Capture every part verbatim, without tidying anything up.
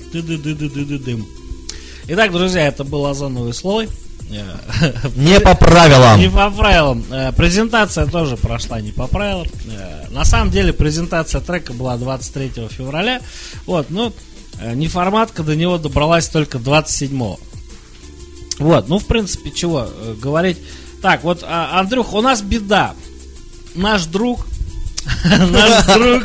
Ты-ды-ды-ды-ды-дым. Итак, друзья, это был озоновый слой. Не по правилам. Не по правилам. Презентация тоже прошла не по правилам. На самом деле презентация трека была двадцать третьего февраля. Вот, но неформатка до него добралась только двадцать седьмого. Вот, ну в принципе, чего говорить. Так, вот, Андрюх, у нас беда. Наш друг Наш друг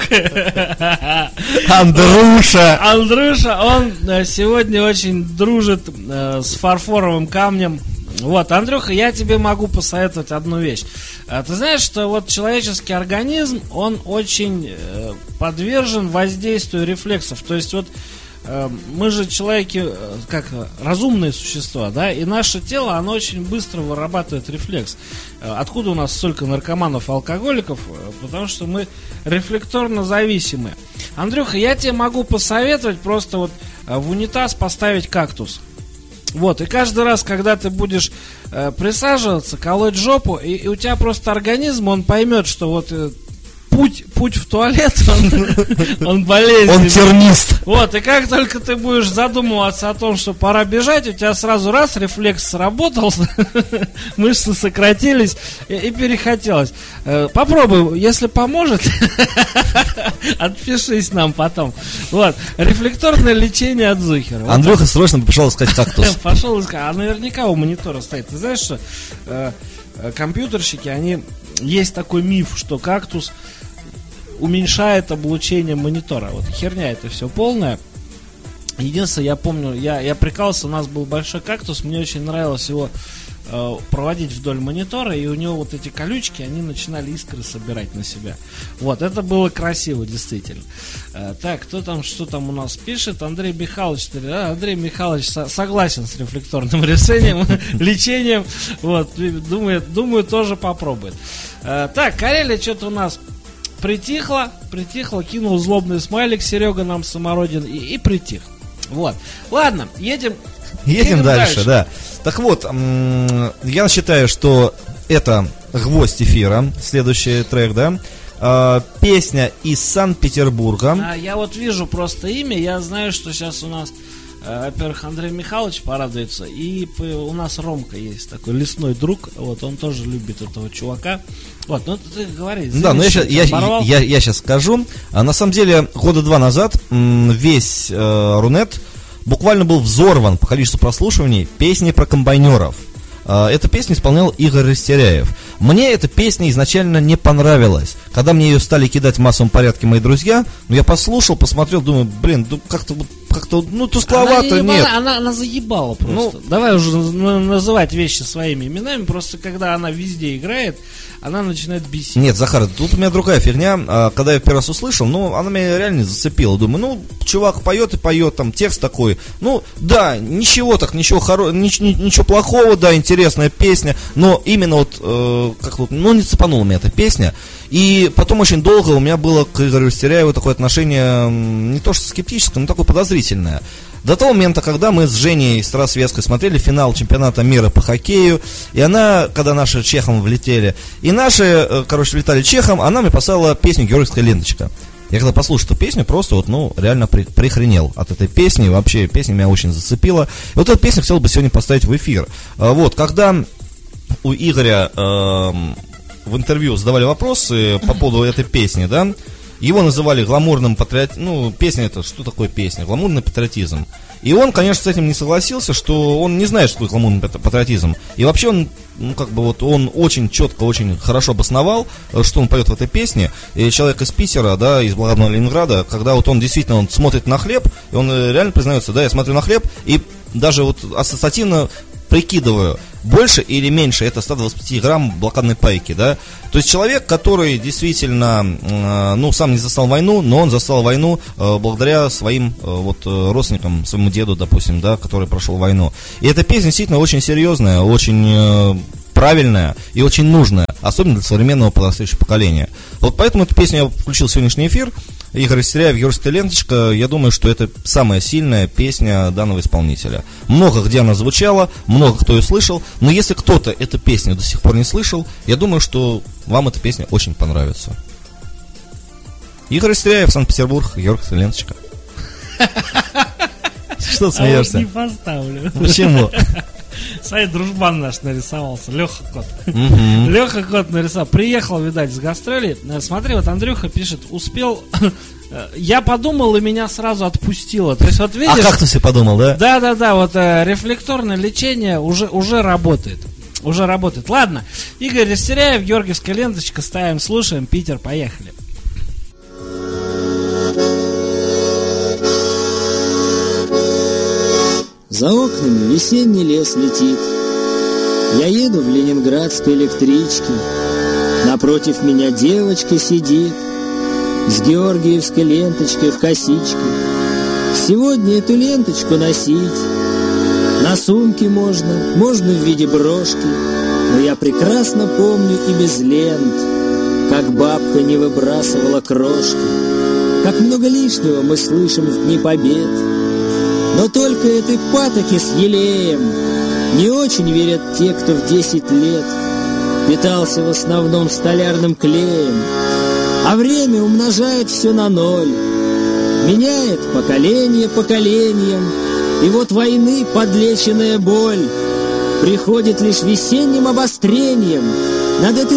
Андрюша Андрюша, он сегодня очень дружит с фарфоровым камнем. Вот, Андрюха, я тебе могу посоветовать одну вещь. Ты знаешь, что вот человеческий организм, он очень подвержен воздействию рефлексов. То есть вот мы же человеки, как разумные существа, да, и наше тело, оно очень быстро вырабатывает рефлекс. Откуда у нас столько наркоманов и алкоголиков? Потому что мы рефлекторно зависимы. Андрюха, я тебе могу посоветовать просто вот в унитаз поставить кактус. Вот, и каждый раз, когда ты будешь э, присаживаться, колоть жопу, и, и у тебя просто организм, он поймет, что вот э, путь, путь в туалет, он, он болезненный. Он тернист. Вот, и как только ты будешь задумываться о том, что пора бежать, у тебя сразу раз рефлекс сработал, мышцы сократились и, и перехотелось. Э, попробуй, если поможет, отпишись нам потом. Вот, рефлекторное лечение от Зухера. Андрюха срочно пошел искать кактус. Пошел искать, а наверняка у монитора стоит. Ты знаешь, что э, компьютерщики, они, есть такой миф, что кактус уменьшает облучение монитора. Вот херня это все полная. Единственное, я помню, я, я прикалывался, у нас был большой кактус, мне очень нравилось его э, проводить вдоль монитора, и у него вот эти колючки, они начинали искры собирать на себя. Вот, это было красиво, действительно. Э, так, кто там, что там у нас пишет? Андрей Михайлович, да, Андрей Михайлович со- согласен с рефлекторным решением, лечением, вот, думаю, думаю, тоже попробует. Э, так, Карелия что-то у нас притихла, притихла, кинул злобный смайлик Серега нам Самородин и, и притих. Вот. Ладно, едем. Едем, едем дальше, дальше, да. Так вот, м- я считаю, что это гвоздь эфира, следующий трек, да. Э, песня из Санкт-Петербурга. А, я вот вижу просто имя, я знаю, что сейчас у нас, э, во-первых, Андрей Михайлович порадуется, и по, у нас Ромка есть такой лесной друг, вот он тоже любит этого чувака. Вот, ну ты говори. Да, но я сейчас, я, я, я, я сейчас скажу. А, на самом деле, года два назад м, весь э, Рунет буквально был взорван по количеству прослушиваний песни про комбайнеров. Э, эту песню исполнял Игорь Растеряев. Мне эта песня изначально не понравилась. Когда мне ее стали кидать в массовом порядке мои друзья, ну я послушал, посмотрел, думаю, блин, ну как-то как-то, ну, тускловато, она нет. Она, она заебала просто. Ну, давай уже называть вещи своими именами. Просто когда она везде играет, она начинает бесить. Нет, Захар, тут у меня другая фигня. Когда я первый раз услышал, ну, она меня реально зацепила. Думаю, ну, чувак поет и поет, там текст такой. Ну, да, ничего так, ничего хоро... ничего, ничего плохого, да, интересная песня. Но именно вот, э, как вот, ну, не цепанула меня эта песня. И потом очень долго у меня было к Игорю Растеряеву такое отношение, не то что скептическое, но такое подозрительное. До того момента, когда мы с Женей Старосветской смотрели финал чемпионата мира по хоккею, и она, когда наши Чехом влетели, и наши, короче, влетали Чехом, она мне поставила песню «Георгиевская ленточка». Я когда послушал эту песню, просто вот, ну, реально при, прихренел от этой песни, вообще песня меня очень зацепила. И вот эту песню хотел бы сегодня поставить в эфир. Вот, когда у Игоря э, в интервью задавали вопросы по поводу этой песни, да, его называли гламурным патриотизмом. Ну, песня это, что такое песня? Гламурный патриотизм. И он, конечно, с этим не согласился, что он не знает, что такое гламурный патриотизм. И вообще он, ну, как бы вот, он очень четко, очень хорошо обосновал, что он поет в этой песне. И человек из Питера, да, из благородного Ленинграда, когда вот он действительно он смотрит на хлеб, и он реально признается, да, я смотрю на хлеб, и даже вот ассоциативно прикидываю, больше или меньше это сто двадцать пять грамм блокадной пайки, да. То есть человек, который действительно, э, ну, сам не застал войну, но он застал войну э, благодаря своим э, вот родственникам, своему деду, допустим, да, который прошел войну. И эта песня действительно очень серьезная, очень э, правильная и очень нужная, особенно для современного подрастающего поколения. Вот поэтому эту песню я включил в сегодняшний эфир. Игорь Растеряев, «Георгиевская ленточка». Я думаю, что это самая сильная песня данного исполнителя. Много где она звучала, много кто ее слышал. Но если кто-то эту песню до сих пор не слышал, я думаю, что вам эта песня очень понравится. Игорь Растеряев, Санкт-Петербург, «Георгиевская ленточка». Что А смеешься? вот не поставлю. Почему? Смотри, дружбан наш нарисовался, Леха Кот. Мгм. Леха Кот нарисовал. Приехал, видать, с гастролей. Э, Смотри, вот Андрюха пишет, успел... э, Я подумал, и меня сразу отпустило. То есть, вот А видишь... как ты себе подумал, да? Да-да-да, вот э, рефлекторное лечение уже, уже работает. Уже работает. Ладно, Игорь Растеряев, Георгиевская ленточка, ставим, слушаем. Питер, поехали. За окнами весенний лес летит. Я еду в ленинградской электричке. Напротив меня девочка сидит с георгиевской ленточкой в косичке. Сегодня эту ленточку носить на сумке можно, можно в виде брошки. Но я прекрасно помню и без лент, как бабка не выбрасывала крошки. Как много лишнего мы слышим в дни побед. Но только этой патоки с елеем не очень верят те, кто в десять лет питался в основном столярным клеем, а время умножает все на ноль, меняет поколение поколением, и вот войны подлеченная боль приходит лишь весенним обострением над этой